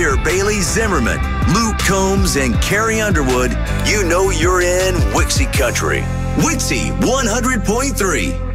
Peter Bailey Zimmerman, Luke Combs, and Carrie Underwood, you know you're in Wixie Country. Wixie 100.3.